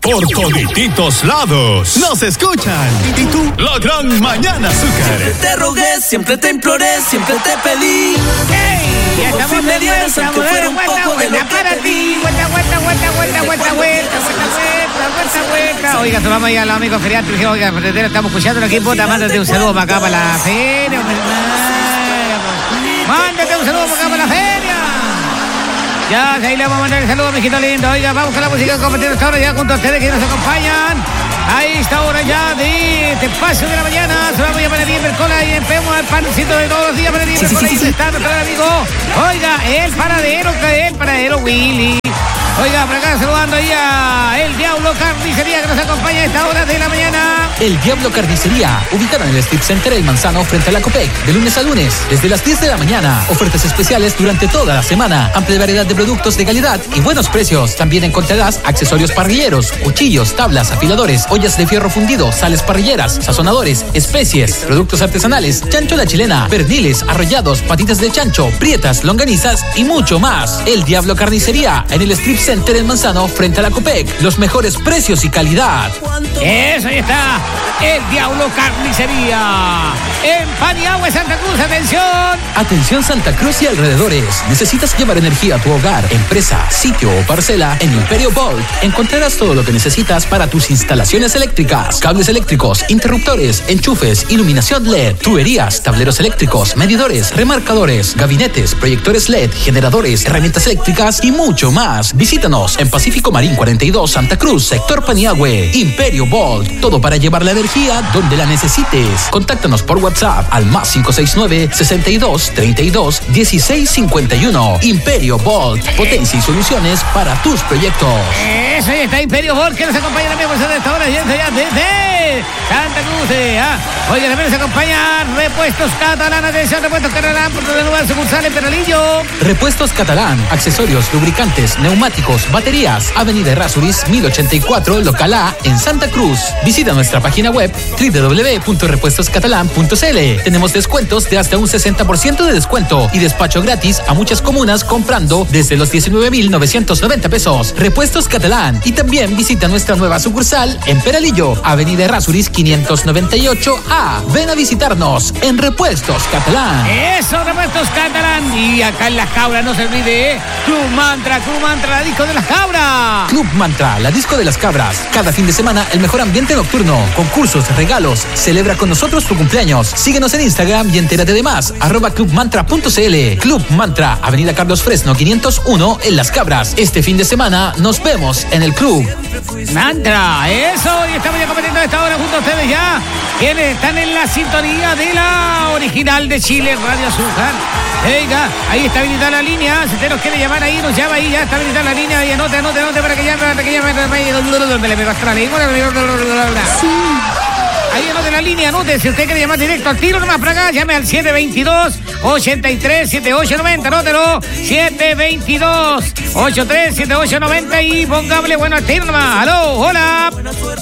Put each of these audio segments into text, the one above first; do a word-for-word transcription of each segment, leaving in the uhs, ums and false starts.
por todititos lados. Nos escuchan. ¿Y tú? La gran mañana azúcar. Siempre te rogué, siempre te imploré, siempre te pedí. ¡Ey! Ya estamos de vuelta, estamos de vuelta, vuelta para ti. Vuelta, vuelta, vuelta, vuelta, vuelta, vuelta, vuelta, vuelta, vuelta. Oiga, saludamos ahí a los amigos geriátricos. Dijimos, oiga, pretendero, estamos escuchando aquí, puta, mándate un saludo para acá, para la feria. Mándate un saludo para acá, para la feria. Ya, ahí le vamos a mandar el saludo, mijito lindo. Oiga, vamos con la música compartiendo esta hora ya junto a ustedes que nos acompañan. Ahí está hora ya de este espacio de la mañana. Se vamos a para el Mercola y empezamos al pancito de todos los días para el Sí, sí, Mercola. sí, Ahí sí. está nuestro amigo. Oiga, el paradero, el paradero Willy. Oiga, por acá saludando ahí a El Diablo Carnicería que nos acompaña a esta hora de la mañana. El Diablo Carnicería, ubicada en el Strip Center El Manzano frente a la Copec, de lunes a lunes, desde las diez de la mañana. Ofertas especiales durante toda la semana. Amplia variedad de productos de calidad y buenos precios. También encontrarás accesorios parrilleros, cuchillos, tablas, afiladores, ollas de fierro fundido, sales parrilleras, sazonadores, especies, productos artesanales, chancho a la chilena, perniles, arrollados, patitas de chancho, prietas, longanizas y mucho más. El Diablo Carnicería, en el Strip Center El Manzano frente a la Copec. Los mejores precios y calidad. Eso, ahí está. El Diablo Carnicería. En Paniagua, Santa Cruz, atención. Atención Santa Cruz y alrededores. ¿Necesitas llevar energía a tu hogar, empresa, sitio o parcela? En Imperio Volt encontrarás todo lo que necesitas para tus instalaciones eléctricas. Cables eléctricos, interruptores, enchufes, iluminación L E D, tuberías, tableros eléctricos, medidores, remarcadores, gabinetes, proyectores L E D, generadores, herramientas eléctricas y mucho más. Visítanos en Pacífico Marín cuarenta y dos, Santa Cruz, sector Paniagüe. Imperio Volt, todo para llevar la energía donde la necesites. Contáctanos por WhatsApp al más cinco seis nueve, sesenta y dos, treinta y dos, dieciséis cincuenta y uno. Imperio Volt, potencia y soluciones para tus proyectos. Eso, ahí está Imperio Volt que nos acompaña también por ser de esta hora ya desde Santa Cruz. eh, ah. Oiga, también nos acompaña Repuestos Catalán. Atención, Repuestos Catalán, por de nueva sucursal en Peralillo. Repuestos Catalán, accesorios, lubricantes, neumáticos, baterías, Avenida Errázuriz mil ochenta y cuatro, local A, en Santa Cruz. Visita nuestra página web doble u doble u doble u punto repuestos catalán punto c l. Tenemos descuentos de hasta un sesenta por ciento de descuento y despacho gratis a muchas comunas comprando desde los diecinueve mil novecientos noventa pesos. Repuestos Catalán. Y también visita nuestra nueva sucursal en Peralillo, Avenida Errázuriz quinientos noventa y ocho A. Ven a visitarnos en Repuestos Catalán. Eso, Repuestos Catalán. Y acá en Las Cabras, no se olvide, ¿eh? Club Mantra, Club Mantra, la disco de Las Cabras. Club Mantra, la disco de las cabras. Cada fin de semana el mejor ambiente nocturno, concursos, regalos. Celebra con nosotros tu cumpleaños. Síguenos en Instagram y entérate de más. Arroba clubmantra punto c l. Club Mantra, Avenida Carlos Fresno quinientos uno en Las Cabras. Este fin de semana nos vemos en el Club Mantra, eso. Y estamos ya compartiendo a esta hora junto a ustedes ya, quienes están en la sintonía de la original de Chile, Radio Azúcar. Oiga, ahí está habilitada la línea. Si usted nos quiere llamar ahí, nos llama ahí, ya está habilitada la línea. Y anote, anote, anote para que llame, para que llame. Me le pegó hasta la lengua. Ahí anote la línea, anote. Si usted quiere llamar directo al tiro nomás para acá, llame al siete veintidós, ochenta y tres, setenta y ocho noventa. Anótelo, siete veintidós, ochenta y tres, setenta y ocho noventa y póngale bueno al tiro nomás. Aló, hola.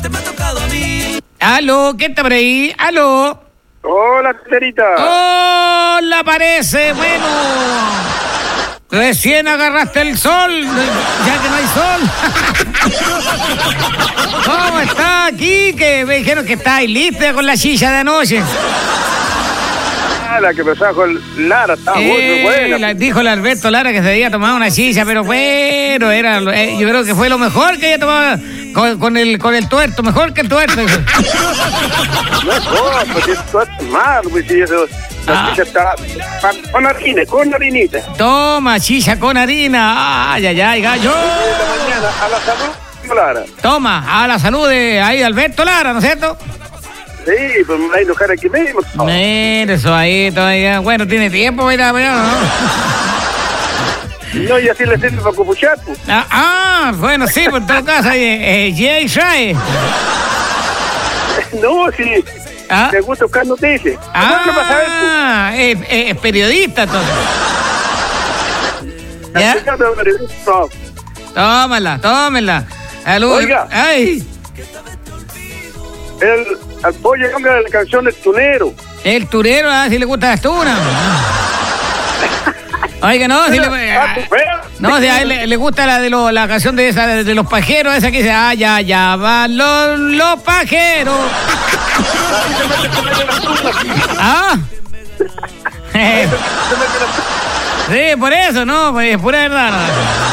Aló, ¿qué está por ahí? Aló. Hola, Caterita. Hola, parece, bueno. Recién agarraste el sol, ya que no hay sol. ¿Cómo está aquí? Que me dijeron que estáis lista con la silla de anoche. Ah, la que pasaba con Lara, estaba muy, muy Eh, buena. la- dijo el Alberto Lara que se había tomado una silla, pero bueno, era, eh, yo creo que fue lo mejor que había tomado con, con el con el tuerto, mejor que el tuerto. dijo. No, pues esto es malo, pues si eso. La Ah. chicha está pa- con harina, con harinita. Toma, silla con harina. Ay, ay, ay, gallo. De la mañana a la salud, Lara. Toma, a la salud de ahí Alberto Lara, ¿no es cierto? Sí, pues me la enojar aquí mismo. Mira, eso ahí todavía. Bueno, tiene tiempo, mira, mira, ¿no? No, y así le sirve para copuchar, pues. Ah, ah, bueno, sí, por todo caso, ahí, eh, Jay Shai. No, sí. Ah, Me gusta buscar noticias. ¿Qué pasa a ver, pues? ah, es eh, periodista, entonces. ¿Ya? No. Tómala, tómala. Salud. Oiga. Ay, El al pollo hombre de la canción El Tunero. el turero, ah, si le gusta las tunas. Oiga, no, si le... Ah, pues, vea. No, o sea, a él le, le gusta la de lo, la canción de esa de, de los pajeros, esa que dice, ah, ya, ya van los, los pajeros. ¿Ah? Sí, por eso, ¿no? Pues es pura verdad, ¿no?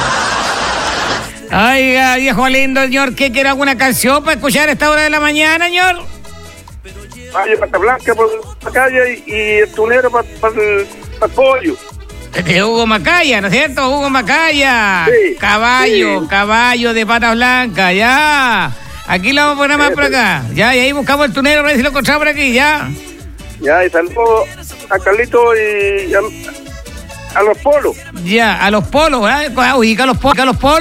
Oiga, viejo lindo, señor, ¿qué quiere alguna canción para escuchar a esta hora de la mañana, señor? Calle Pata Blanca por la calle y, y el tunero para pa, pa el pollo. De Hugo Macaya, ¿no es cierto? Hugo Macaya. Sí, caballo, sí. caballo de pata blanca, ya. Aquí lo vamos a poner más por acá. Ya, y ahí buscamos el tunero, a ver si lo encontramos por aquí, ya. Ya, y saludo a Carlito y a, a los polos. Ya, a los polos, ¿verdad? Ubica a los polos, a los polos.